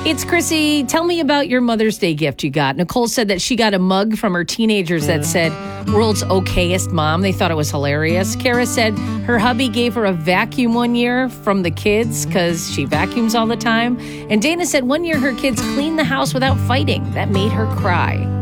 It's Chrissy. Tell me about your Mother's Day gift you got. Nicole said that she got a mug from her teenagers that said, "World's okayest mom." They thought it was hilarious. Kara said her hubby gave her a vacuum one year from the kids because she vacuums all the time. And Dana said one year her kids cleaned the house without fighting. That made her cry.